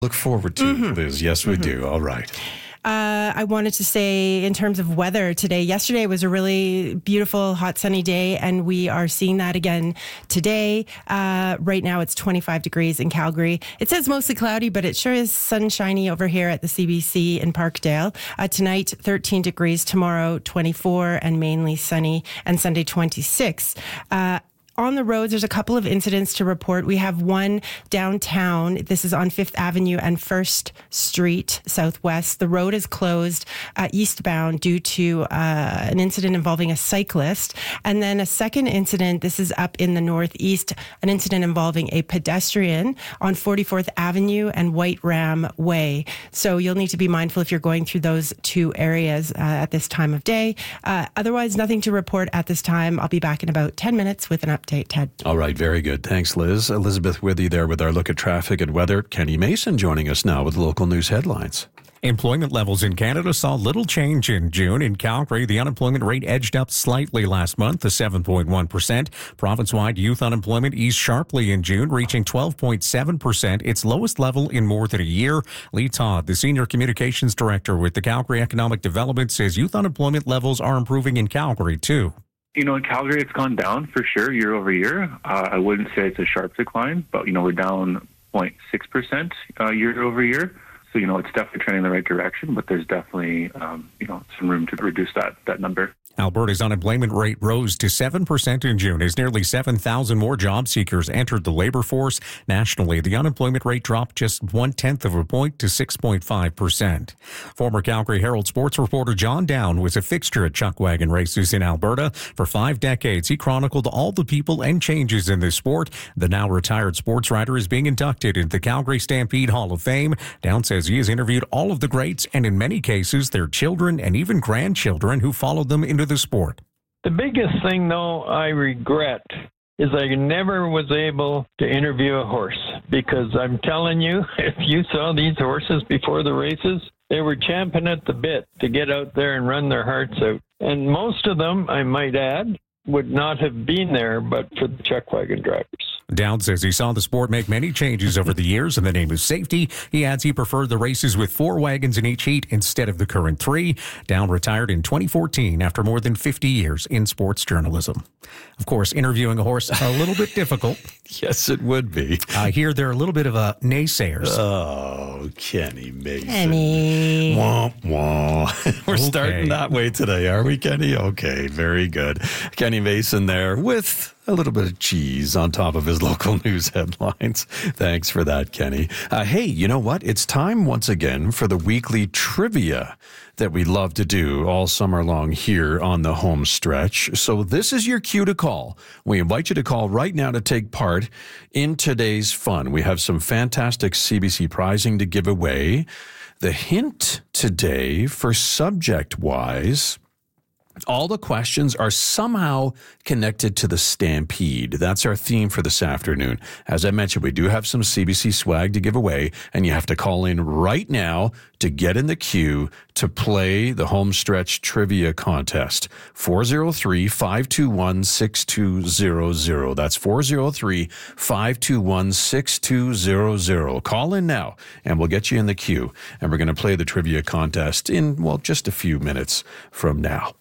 Look forward to, Liz. Yes, we do. All right. I wanted to say in terms of weather today, yesterday was a really beautiful, hot, sunny day, and we are seeing that again today. Right now it's 25 degrees in Calgary. It says mostly cloudy, but it sure is sunshiny over here at the CBC in Parkdale. Tonight, 13 degrees. Tomorrow, 24 and mainly sunny, and Sunday, 26. On the roads, there's a couple of incidents to report. We have one downtown. This is on 5th Avenue and 1st Street Southwest. The road is closed eastbound due to an incident involving a cyclist. And then a second incident, this is up in the Northeast, an incident involving a pedestrian on 44th Avenue and White Ram Way. So you'll need to be mindful if you're going through those two areas at this time of day. Otherwise, nothing to report at this time. I'll be back in about 10 minutes with an update, Ted. All right, very good. Thanks, Liz. Elizabeth with you there with our look at traffic and weather. Kenny Mason joining us now with local news headlines. Employment levels in Canada saw little change in June. In Calgary, the unemployment rate edged up slightly last month to 7.1%. Province-wide youth unemployment eased sharply in June, reaching 12.7%, its lowest level in more than a year. Lee Todd, the Senior Communications Director with the Calgary Economic Development, says youth unemployment levels are improving in Calgary, too. In Calgary, it's gone down for sure year over year. I wouldn't say it's a sharp decline, but, we're down 0.6% year over year. So, it's definitely trending in the right direction, but there's definitely, some room to reduce that number. Alberta's unemployment rate rose to 7% in June as nearly 7,000 more job seekers entered the labor force. Nationally, the unemployment rate dropped just 0.1 of a point to 6.5%. Former Calgary Herald sports reporter John Down was a fixture at chuckwagon races in Alberta. For 5 decades, he chronicled all the people and changes in this sport. The now retired sports writer is being inducted into the Calgary Stampede Hall of Fame. Down says he has interviewed all of the greats and in many cases their children and even grandchildren who followed them into the sport. The biggest thing, though, I regret is I never was able to interview a horse, because I'm telling you, if you saw these horses before the races, they were champing at the bit to get out there and run their hearts out. And most of them, I might add, would not have been there but for the chuckwagon drivers. Down says he saw the sport make many changes over the years in the name of safety. He adds he preferred the races with 4 wagons in each heat instead of the current 3. Down retired in 2014 after more than 50 years in sports journalism. Of course, interviewing a horse a little bit difficult. Yes, it would be. I hear there are a little bit of naysayers. Oh, Kenny Mason. Kenny. Wah, wah. We're starting that way today, are we, Kenny? Okay, very good. Kenny Mason there with a little bit of cheese on top of his local news headlines. Thanks for that, Kenny. Hey, you know what? It's time once again for the weekly trivia that we love to do all summer long here on the home stretch. So this is your cue to call. We invite you to call right now to take part in today's fun. We have some fantastic CBC prizing to give away. The hint today for subject-wise, all the questions are somehow connected to the Stampede. That's our theme for this afternoon. As I mentioned, we do have some CBC swag to give away, and you have to call in right now to get in the queue to play the home stretch trivia contest. 403-521-6200. That's 403-521-6200. Call in now, and we'll get you in the queue. And we're going to play the trivia contest in, just a few minutes from now.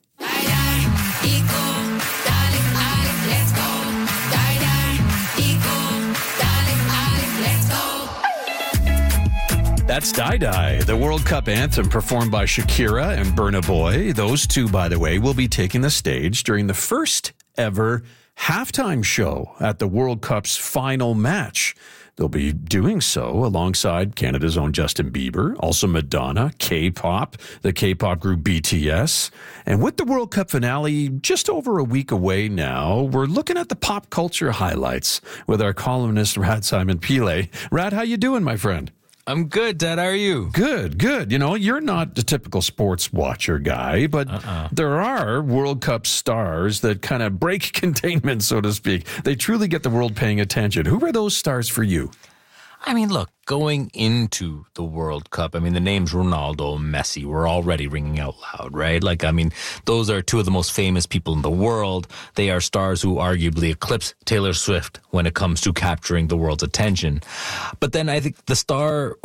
That's Die Die, the World Cup anthem performed by Shakira and Burna Boy. Those two, by the way, will be taking the stage during the first ever halftime show at the World Cup's final match. They'll be doing so alongside Canada's own Justin Bieber, also Madonna, K-pop, the K-pop group BTS. And with the World Cup finale just over a week away now, we're looking at the pop culture highlights with our columnist, Rad Simon Pile. Rad, how you doing, my friend? I'm good, Dad. How are you? Good, good. You're not the typical sports watcher guy, but there are World Cup stars that kind of break containment, so to speak. They truly get the world paying attention. Who are those stars for you? I mean, look, going into the World Cup, I mean, the names Ronaldo, Messi were already ringing out loud, right? Like, I mean, those are two of the most famous people in the world. They are stars who arguably eclipse Taylor Swift when it comes to capturing the world's attention. But then I think the star